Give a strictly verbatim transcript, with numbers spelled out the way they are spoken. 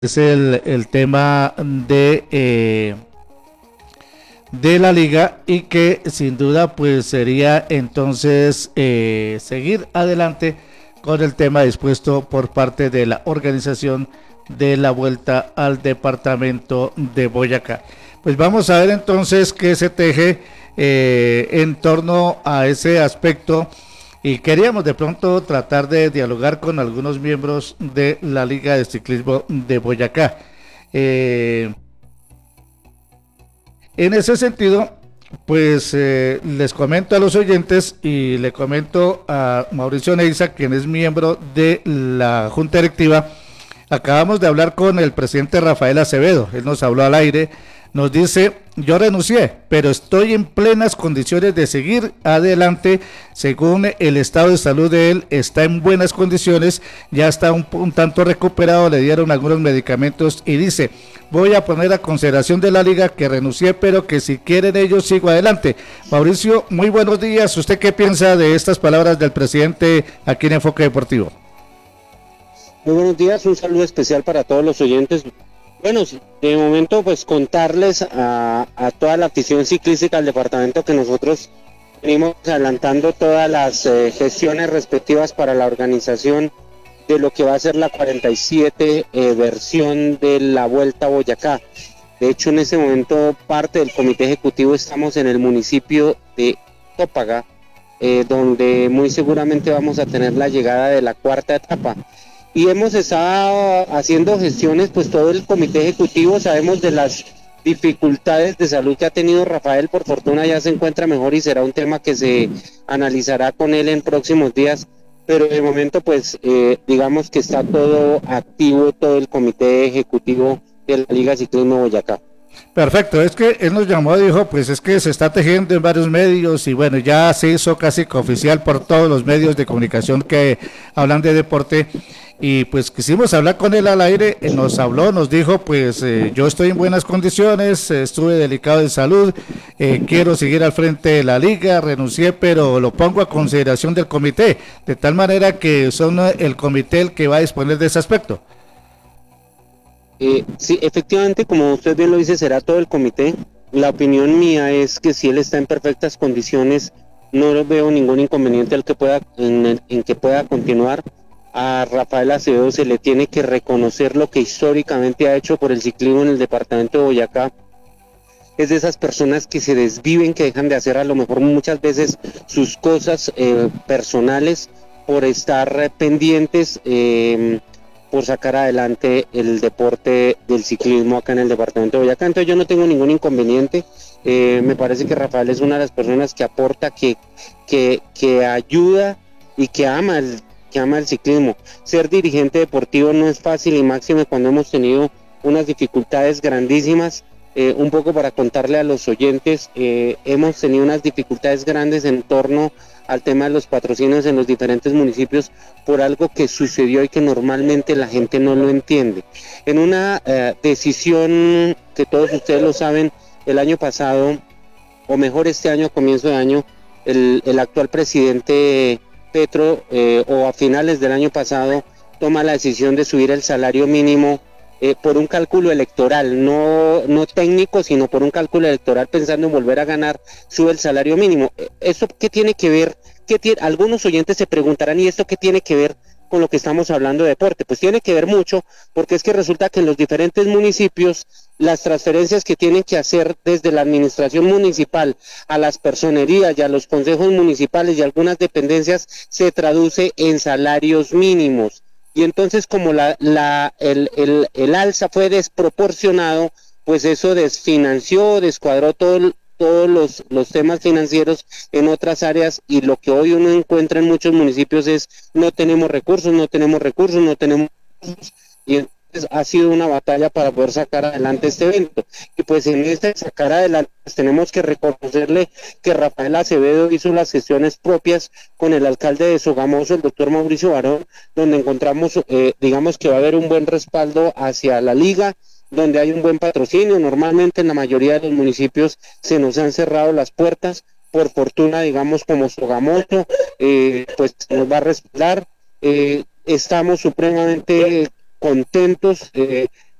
es el, el tema de, eh, de la liga y que sin duda pues sería entonces eh, seguir adelante con el tema dispuesto por parte de la organización de la vuelta al departamento de Boyacá. Pues vamos a ver entonces qué se teje eh, en torno a ese aspecto y queríamos de pronto tratar de dialogar con algunos miembros de la Liga de Ciclismo de Boyacá. Eh, en ese sentido, pues eh, les comento a los oyentes y le comento a Mauricio Neiza, quien es miembro de la Junta Directiva. Acabamos de hablar con el presidente Rafael Acevedo, él nos habló al aire, nos dice, yo renuncié, pero estoy en plenas condiciones de seguir adelante, según el estado de salud de él, está en buenas condiciones, ya está un, un tanto recuperado, le dieron algunos medicamentos y dice, voy a poner a consideración de la liga que renuncié, pero que si quieren ellos sigo adelante. Mauricio, muy buenos días, ¿usted qué piensa de estas palabras del presidente aquí en Enfoque Deportivo? Muy buenos días, un saludo especial para todos los oyentes. Bueno, de momento pues contarles a, a toda la afición ciclística del departamento que nosotros venimos adelantando todas las eh, gestiones respectivas para la organización de lo que va a ser la cuarenta y siete eh, versión de la Vuelta a Boyacá. De hecho, en ese momento parte del comité ejecutivo estamos en el municipio de Tópaga, eh, donde muy seguramente vamos a tener la llegada de la cuarta etapa. Y hemos estado haciendo gestiones, pues todo el comité ejecutivo, sabemos de las dificultades de salud que ha tenido Rafael, por fortuna ya se encuentra mejor y será un tema que se analizará con él en próximos días, pero de momento pues eh, digamos que está todo activo, todo el comité ejecutivo de la Liga Ciclismo Boyacá. Perfecto, es que él nos llamó y dijo, pues es que se está tejiendo en varios medios y bueno, ya se hizo casi que oficial por todos los medios de comunicación que hablan de deporte y pues quisimos hablar con él al aire, él nos habló, nos dijo, pues eh, yo estoy en buenas condiciones, eh, estuve delicado de salud, eh, quiero seguir al frente de la liga, renuncié, pero lo pongo a consideración del comité, de tal manera que son el comité el que va a disponer de ese aspecto. Eh, sí, efectivamente, como usted bien lo dice, será todo el comité. La opinión mía es que si él está en perfectas condiciones, no veo ningún inconveniente al que pueda, en, el, en que pueda continuar. A Rafael Acevedo se le tiene que reconocer lo que históricamente ha hecho por el ciclismo en el departamento de Boyacá. Es de esas personas que se desviven, que dejan de hacer a lo mejor muchas veces sus cosas eh, personales por estar eh, pendientes, eh, por sacar adelante el deporte del ciclismo acá en el departamento de Boyacá. Entonces yo no tengo ningún inconveniente. Eh, me parece que Rafael es una de las personas que aporta, que, que, que ayuda y que ama el que ama el ciclismo. Ser dirigente deportivo no es fácil y máxime cuando hemos tenido unas dificultades grandísimas. Eh, un poco para contarle a los oyentes, eh, hemos tenido unas dificultades grandes en torno al tema de los patrocinios en los diferentes municipios por algo que sucedió y que normalmente la gente no lo entiende. En una eh, decisión que todos ustedes lo saben, el año pasado, o mejor este año, a comienzo de año, el, el actual presidente Petro, eh, o a finales del año pasado, toma la decisión de subir el salario mínimo eh, por un cálculo electoral, no, no técnico, sino por un cálculo electoral, pensando en volver a ganar, sube el salario mínimo. ¿Eso qué tiene que ver? ¿Qué tiene? Algunos oyentes se preguntarán, ¿y esto qué tiene que ver con lo que estamos hablando de deporte? Pues tiene que ver mucho, porque es que resulta que en los diferentes municipios las transferencias que tienen que hacer desde la administración municipal a las personerías y a los consejos municipales y algunas dependencias se traduce en salarios mínimos. Y entonces como la, la, el, el, el alza fue desproporcionado, pues eso desfinanció, descuadró todo el, todos los, los temas financieros en otras áreas, y lo que hoy uno encuentra en muchos municipios es no tenemos recursos, no tenemos recursos, no tenemos recursos, y entonces ha sido una batalla para poder sacar adelante este evento. Y pues en este sacar adelante pues tenemos que reconocerle que Rafael Acevedo hizo las gestiones propias con el alcalde de Sogamoso, el doctor Mauricio Barón, donde encontramos, eh, digamos que va a haber un buen respaldo hacia la liga, donde hay un buen patrocinio. Normalmente en la mayoría de los municipios se nos han cerrado las puertas, por fortuna, digamos, como Sogamoso, eh, pues nos va a respaldar. Eh, estamos supremamente contentos, eh,